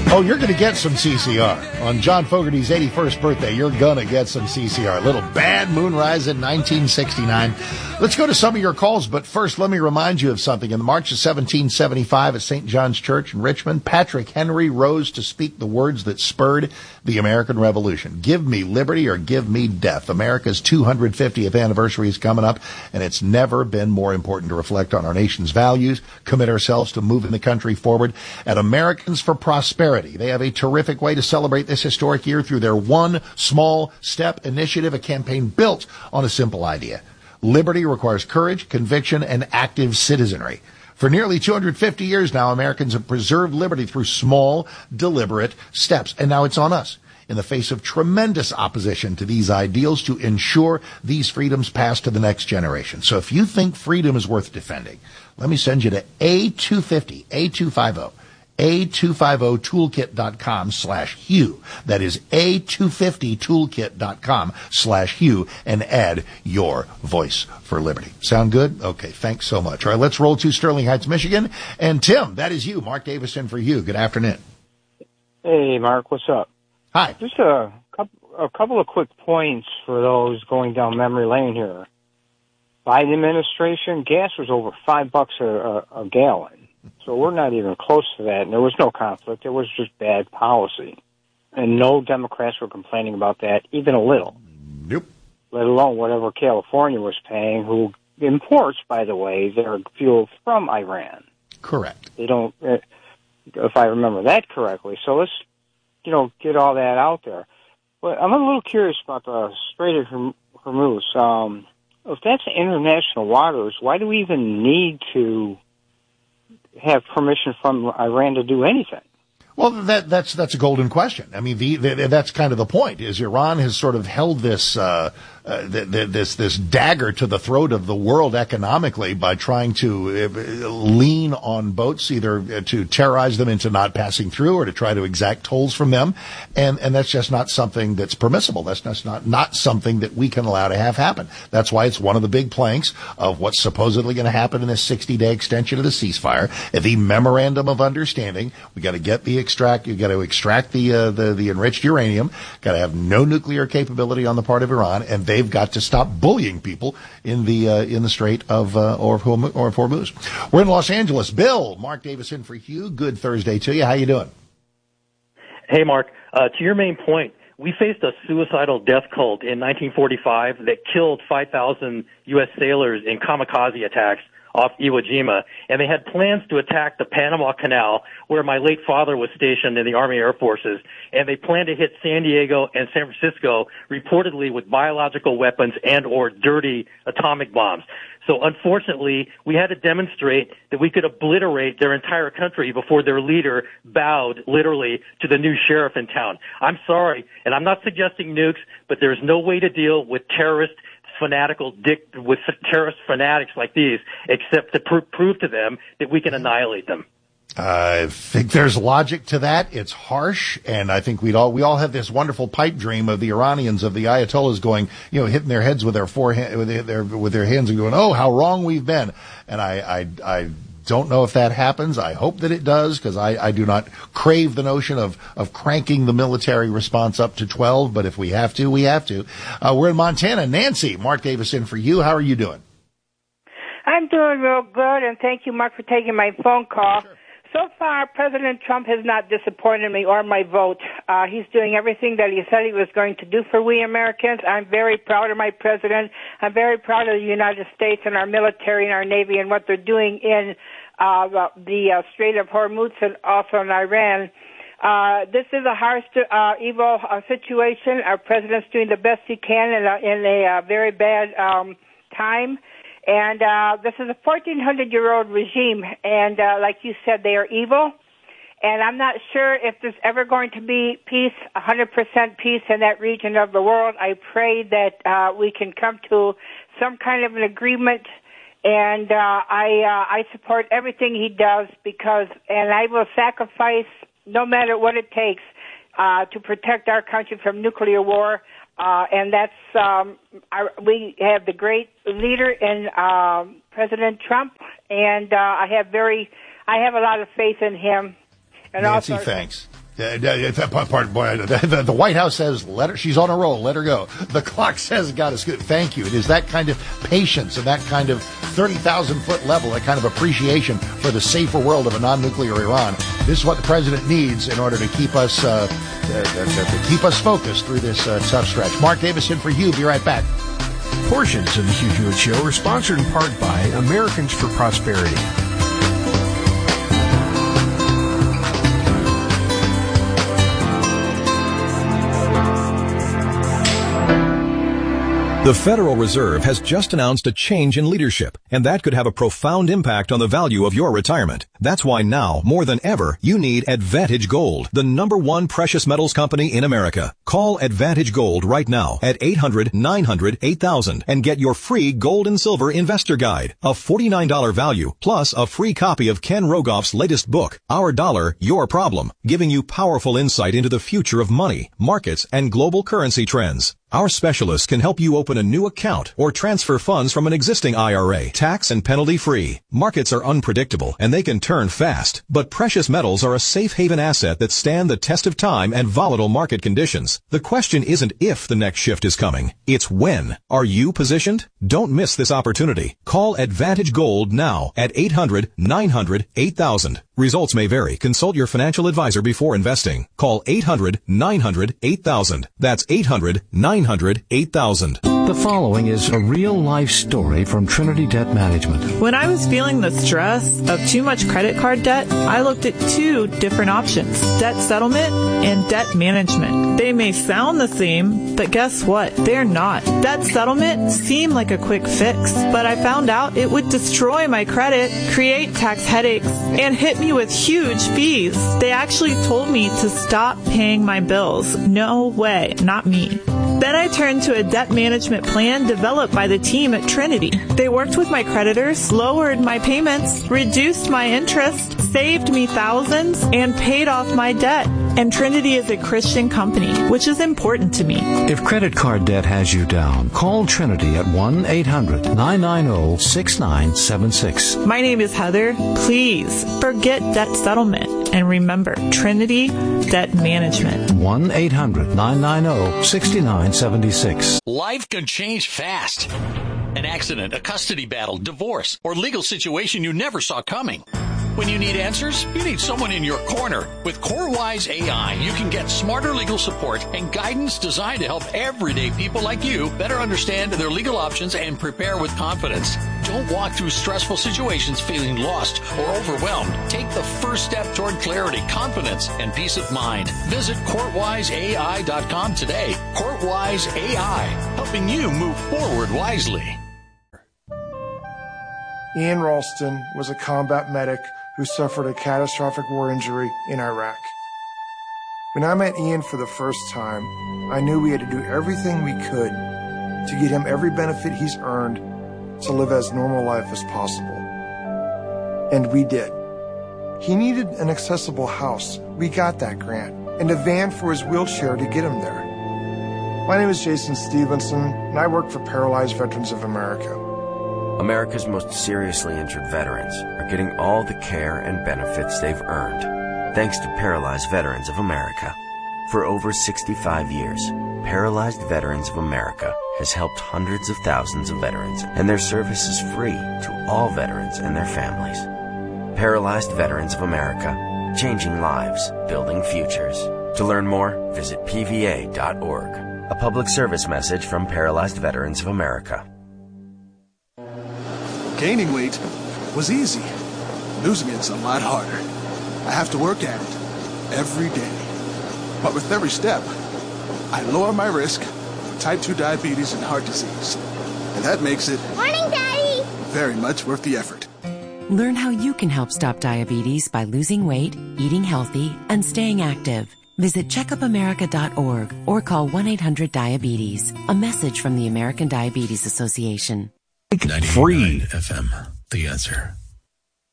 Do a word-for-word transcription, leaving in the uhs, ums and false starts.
Oh, you're going to get some C C R. On John Fogerty's eighty-first birthday, you're going to get some C C R. Little Bad Moonrise in nineteen sixty-nine. Let's go to some of your calls, but first let me remind you of something. In the March of seventeen seventy-five at Saint John's Church in Richmond, Patrick Henry rose to speak the words that spurred the American Revolution. Give me liberty or give me death. America's two hundred fiftieth anniversary is coming up, and it's never been more important to reflect on our nation's values, commit ourselves to moving the country forward. At Americans for Prosperity, they have a terrific way to celebrate this historic year through their One Small Step initiative, a campaign built on a simple idea. Liberty requires courage, conviction, and active citizenry. For nearly two hundred fifty years now, Americans have preserved liberty through small, deliberate steps. And now it's on us, in the face of tremendous opposition to these ideals, to ensure these freedoms pass to the next generation. So if you think freedom is worth defending, let me send you to A two fifty, A two fifty. A two fifty toolkit dot com slash Hugh. That is A two fifty toolkit dot com slash Hugh, and add your voice for liberty. Sound good? Okay, thanks so much. All right, let's roll to Sterling Heights, Michigan. And Tim, that is you. Mark Davison for Hugh. Good afternoon. Hey, Mark, what's up? Hi. Just a couple, a couple of quick points for those going down memory lane here. Biden administration, gas was over five bucks a, a, a gallon. So we're not even close to that, and there was no conflict. It was just bad policy. And no Democrats were complaining about that, even a little. Nope. Let alone whatever California was paying, who imports, by the way, their fuel from Iran. Correct. They don't, if I remember that correctly. So let's, you know, get all that out there. But I'm a little curious about the Strait of Hormuz. Um, if that's international waters, why do we even need to have permission from Iran to do anything? Well, that, that's that's a golden question. I mean, the, the, that's kind of the point. Is Iran has sort of held this uh, uh, the, the, this this dagger to the throat of the world economically by trying to uh, lean on boats, either to terrorize them into not passing through or to try to exact tolls from them, and and that's just not something that's permissible. That's just not not something that we can allow to have happen. That's why it's one of the big planks of what's supposedly going to happen in this sixty-day extension of the ceasefire, the memorandum of understanding. We got to get the extract. You got to extract the uh, the the enriched uranium. Got to have no nuclear capability on the part of Iran, and they've got to stop bullying people in the uh, in the Strait of uh, or of Hormuz. We're in Los Angeles. Bill, Mark Davis in for Hugh. Good Thursday to you. How you doing? Hey, Mark. Uh, to your main point, we faced a suicidal death cult in nineteen forty-five that killed five thousand U S sailors in kamikaze attacks off Iwo Jima, and they had plans to attack the Panama Canal, where my late father was stationed in the Army Air Forces, and they planned to hit San Diego and San Francisco, reportedly with biological weapons and or dirty atomic bombs. So unfortunately, we had to demonstrate that we could obliterate their entire country before their leader bowed, literally, to the new sheriff in town. I'm sorry, and I'm not suggesting nukes, but there's no way to deal with terrorists fanatical dick with terrorist fanatics like these, except to pr- prove to them that we can annihilate them. I think there's logic to that. It's harsh, and I think we'd all we all have this wonderful pipe dream of the Iranians, of the Ayatollahs going, you know, hitting their heads with their forehand, with their with their hands and going, "Oh, how wrong we've been." And I I I don't know if that happens. I hope that it does, because I, I do not crave the notion of, of cranking the military response up to twelve, but if we have to, we have to. Uh, we're in Montana. Nancy, Mark Davis in for you. How are you doing? I'm doing real good, and thank you, Mark, for taking my phone call. Sure. So far, President Trump has not disappointed me or my vote. Uh, he's doing everything that he said he was going to do for we Americans. I'm very proud of my president. I'm very proud of the United States and our military and our Navy and what they're doing in uh, the, the uh, Strait of Hormuz and also in Iran. Uh, this is a harsh, uh, evil uh, situation. Our president's doing the best he can in a, in a uh, very bad um, time. And uh, this is a fourteen hundred year old regime, and uh, like you said, they are evil. And I'm not sure if there's ever going to be peace, one hundred percent peace in that region of the world. I pray that uh, we can come to some kind of an agreement. And uh, I uh, I support everything he does, because, and I will sacrifice no matter what it takes uh, to protect our country from nuclear war. Uh, and that's, um, our, we have the great leader in, um, President Trump, and, uh, I have very, I have a lot of faith in him. And Nancy, also, thanks. Uh, pardon, boy, the, the White House says, let her, she's on a roll, let her go. The clock says, got us good. Thank you. It is that kind of patience and that kind of thirty thousand foot level, that kind of appreciation for the safer world of a non-nuclear Iran. This is what the president needs in order to keep us, uh, uh, to keep us focused through this uh, tough stretch. Mark Davison for you. Be right back. Portions of the Hugh Hewitt Show are sponsored in part by Americans for Prosperity. The Federal Reserve has just announced a change in leadership, and that could have a profound impact on the value of your retirement. That's why now, more than ever, you need Advantage Gold, the number one precious metals company in America. Call Advantage Gold right now at eight hundred, nine hundred, eight thousand and get your free gold and silver investor guide, a forty-nine dollars value, plus a free copy of Ken Rogoff's latest book, Our Dollar, Your Problem, giving you powerful insight into the future of money, markets, and global currency trends. Our specialists can help you open a new account or transfer funds from an existing I R A, tax and penalty free. Markets are unpredictable and they can turn fast, but precious metals are a safe haven asset that stand the test of time and volatile market conditions. The question isn't if the next shift is coming, it's when. Are you positioned? Don't miss this opportunity. Call Advantage Gold now at eight hundred, nine hundred, eight thousand. Results may vary. Consult your financial advisor before investing. Call eight hundred, nine hundred, eight thousand. That's eight hundred, nine hundred, eight thousand. The following is a real-life story from Trinity Debt Management. When I was feeling the stress of too much credit card debt, I looked at two different options, debt settlement and debt management. They may sound the same, but guess what? They're not. Debt settlement seemed like a quick fix, but I found out it would destroy my credit, create tax headaches, and hit me with huge fees. They actually told me to stop paying my bills. No way, not me. Then I turned to a debt management plan developed by the team at Trinity. They worked with my creditors, lowered my payments, reduced my interest, saved me thousands, and paid off my debt. And Trinity is a Christian company, which is important to me. If credit card debt has you down, call Trinity at one eight hundred, nine nine zero, six nine seven six. My name is Heather. Please forget debt settlement and remember Trinity Debt Management. one eight hundred, nine nine zero, six nine seven six. Life can change fast. An accident, a custody battle, divorce, or legal situation you never saw coming. When you need answers, you need someone in your corner. With CoreWise A I, you can get smarter legal support and guidance designed to help everyday people like you better understand their legal options and prepare with confidence. Don't walk through stressful situations feeling lost or overwhelmed. Take the first step toward clarity, confidence, and peace of mind. Visit court wise A I dot com today. CourtWise A I, helping you move forward wisely. Ian Ralston was a combat medic who suffered a catastrophic war injury in Iraq. When I met Ian for the first time, I knew we had to do everything we could to get him every benefit he's earned to live as normal life as possible. And we did. He needed an accessible house. We got that grant, and a van for his wheelchair to get him there. My name is Jason Stevenson, and I work for Paralyzed Veterans of America. America's most seriously injured veterans are getting all the care and benefits they've earned, thanks to Paralyzed Veterans of America. For over sixty-five years, Paralyzed Veterans of America has helped hundreds of thousands of veterans, and their service is free to all veterans and their families. Paralyzed Veterans of America, changing lives, building futures. To learn more, visit P V A dot org. A public service message from Paralyzed Veterans of America. Gaining weight was easy. Losing it's a lot harder. I have to work at it every day. But with every step, I lower my risk of type two diabetes and heart disease. And that makes it Morning, Daddy! very much worth the effort. Learn how you can help stop diabetes by losing weight, eating healthy, and staying active. Visit checkup america dot org or call one eight hundred diabetes. A message from the American Diabetes Association. Free F M, The Answer.